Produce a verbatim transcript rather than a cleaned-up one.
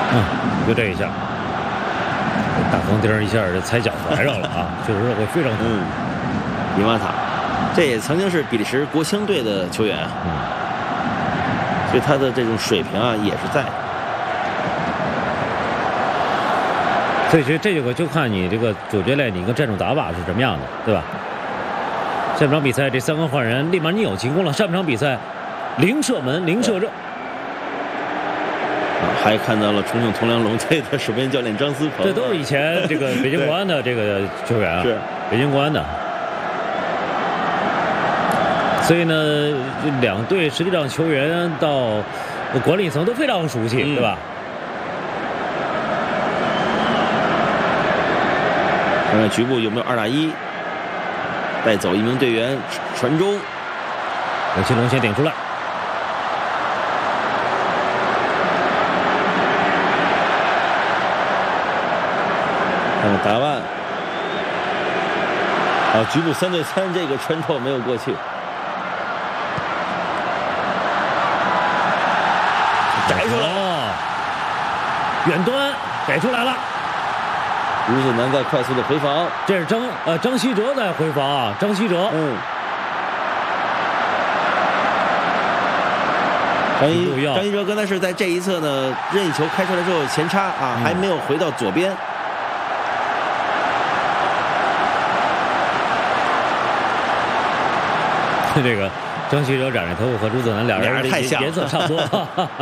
嗯，就这一下，大钢钉一下就踩脚踝上了啊，确实是会非常疼。 嗯，伊瓦塔，这也曾经是比利时国青队的球员啊， 嗯， 所以他的这种水平啊也是在。 所以这这个就看你这个主教练你跟战术打法是什么样的，对吧？下半场比赛这三个换人，利马尼有进攻了。上半场比赛零射门，零射正。 啊，还看到了重庆铜梁龙队的守门教练张思鹏， 这都是以前这个北京国安的这个球员啊， 是北京国安的。所以呢，这两队实际上球员到管理层都非常熟悉， 嗯、 对吧？ 看看局部有没有二打一，带走一名队员传中， 刘奇龙先顶出来。 看看达万，啊，局部三对三这个穿透没有过去，摘出来， 哦，远端给出来了。 吴子南在快速的回防， 这是张呃张稀哲在回防啊，张稀哲， 嗯，张一张一哲刚才是在这一侧呢，任意球开出来之后前插啊，嗯、还没有回到左边。 这个张稀哲染着头发和朱子南俩人太像颜色差不多。